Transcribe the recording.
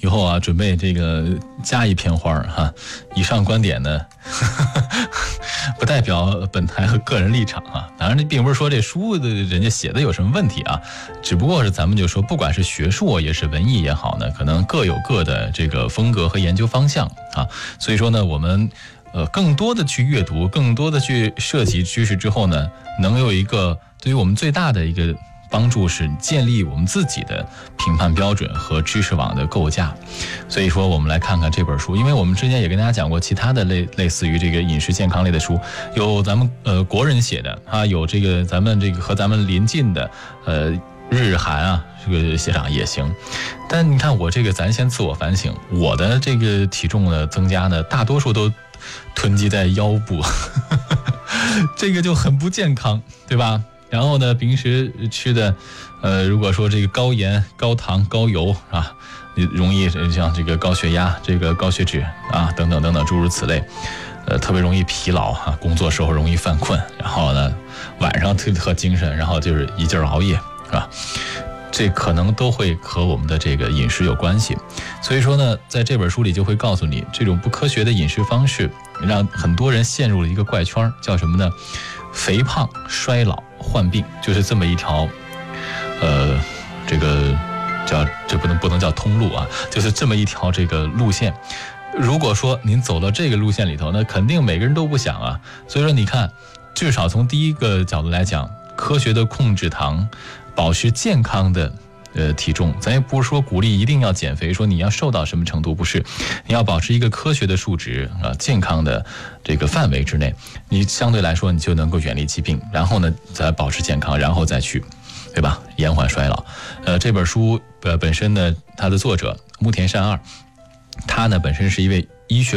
后啊，准备这个加一篇花哈。以上观点呢，不代表本台和个人立场啊。当然，并不是说这书的人家写的有什么问题啊，只不过是咱们就说，不管是学术也是文艺也好呢，可能各有各的这个风格和研究方向啊。所以说呢，我们更多的去阅读，更多的去涉及知识之后呢，能有一个对于我们最大的一个帮助是建立我们自己的评判标准和知识网的构架。所以说我们来看看这本书，因为我们之前也跟大家讲过其他的类似于这个饮食健康类的书，有咱们国人写的啊，有这个咱们这个和咱们邻近的日韩啊，这个写上也行。但你看我这个，咱先自我反省，我的这个体重的增加呢，大多数都囤积在腰部这个就很不健康，对吧？然后呢，平时吃的如果说这个高盐、高糖、高油啊，容易像这个高血压、这个高血脂啊等等等等诸如此类，特别容易疲劳啊，工作时候容易犯困，然后呢晚上特精神，然后就是一劲儿熬夜，是吧？这可能都会和我们的这个饮食有关系。所以说呢，在这本书里就会告诉你，这种不科学的饮食方式让很多人陷入了一个怪圈，叫什么呢？肥胖、衰老、患病，就是这么一条这个叫这不能叫通路啊，就是这么一条这个路线。如果说您走到这个路线里头，那肯定每个人都不想啊。所以说你看，至少从第一个角度来讲，科学的控制糖，保持健康的体重，咱也不是说鼓励一定要减肥，说你要瘦到什么程度，不是，你要保持一个科学的数值啊，健康的这个范围之内，你相对来说你就能够远离疾病，然后呢再保持健康，然后再去，对吧？延缓衰老。这本书本身呢，它的作者木田善二，他呢本身是一位医学